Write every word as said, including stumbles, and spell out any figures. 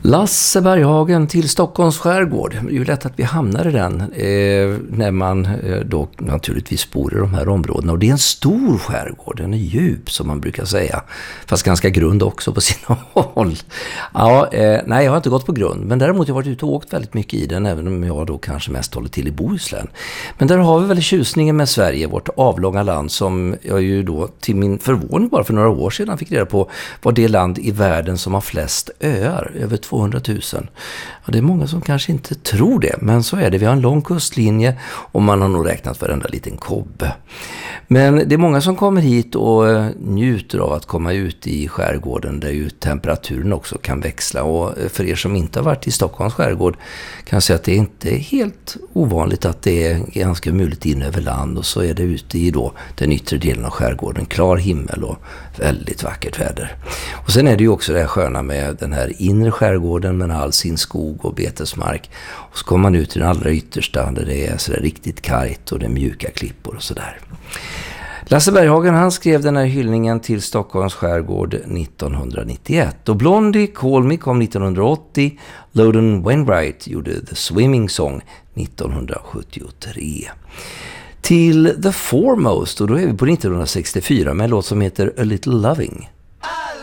Lasse Berghagen till Stockholms skärgård. Det är ju lätt att vi hamnar i den eh, när man eh, då naturligtvis bor i de här områdena. Och det är en stor skärgård, den är djup som man brukar säga. Fast ganska grund också på sina håll. Ja, eh, nej, jag har inte gått på grund. Men däremot har jag varit ute och åkt väldigt mycket i den, även om jag då kanske mest håller till i Bohuslän. Men där har vi väl tjusningen med Sverige, vårt avlånga land, som jag ju då till min förvåning bara för några år sedan fick reda på var det land i världen som har flest öar, över tvåhundratusen. Ja, det är många som kanske inte tror det, men så är det. Vi har en lång kustlinje och man har nog räknat varenda liten kobbe. Men det är många som kommer hit och njuter av att komma ut i skärgården där ju temperaturen också kan växla. Och för er som inte har varit i Stockholms skärgård kan jag säga att det inte är helt ovanligt att det är ganska muligt in över land, och så är det ute i då den yttre delen av skärgården. Klar himmel och väldigt vackert väder. Och sen är det ju också det här sköna med den här inre skärgården med all sin skog och betesmark. Och så kommer man ut till den allra yttersta där det är så där riktigt kargt och det är mjuka klippor och sådär. Lasse Berghagen, han skrev den här hyllningen till Stockholms skärgård nittonhundranittioett. Och Blondie Call Me kom nittonhundraåttio. Loudon Wainwright gjorde The Swimming Song nittonhundrasjuttiotre. Till The Foremost, och då är vi på nittonhundrasextiofyra med en låt som heter A Little Loving.